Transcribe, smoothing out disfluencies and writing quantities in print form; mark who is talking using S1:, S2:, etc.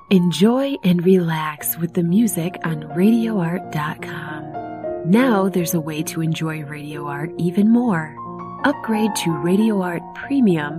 S1: Enjoy and relax with the music on RadioArt.com. Now there's a way to enjoy Radio Art even more. Upgrade to Radio Art Premium